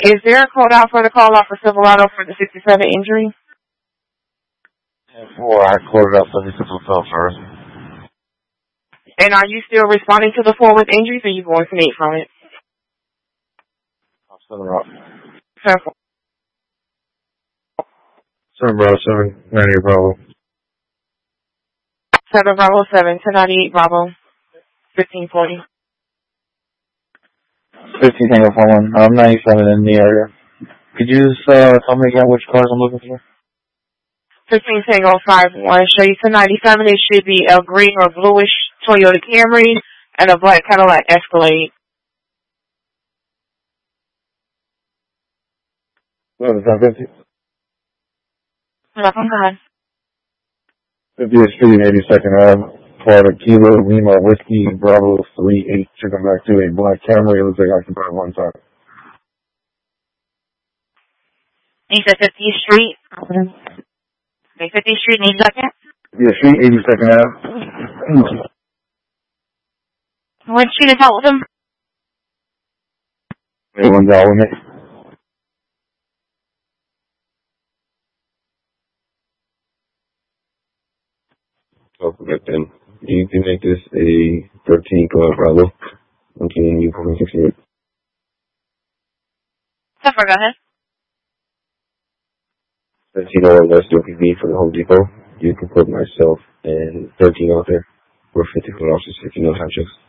Is there a code out for the call out for Silverado for the 67 injury? 10-4, I quoted out 76 hotel first. And are you still responding to the 4 with injuries, or are you going to 8 from it? I'm 7 up. 10-4. 7 Bravo 7, 98 Bravo. 7 Bravo 7, 1098 Bravo, 1540. 15 Tango 41. I'm 97 in the area. Could you just tell me again which cars I'm looking for? 15 Tango 51. Show you to 97. It should be a green or bluish Toyota Camry and a black Cadillac Escalade. What is that, 50? Nothing good. 50th Street, 82nd Ave. Florida Kilo Lima Whiskey Bravo 38. Chicken back to a black Camry. It looks like I can buy one time. You said 50th Street? Okay, 50th Street, 82nd? Yeah, Street, 82nd Ave. What street is that with him? Everyone's out with me. Don't forget then. You can make this a 13 Club Bravo. I'm kidding you for 68. Go ahead. 13 or less WPV for the Home Depot. You can put myself and 13 out there. We're 50 officers if you know how to.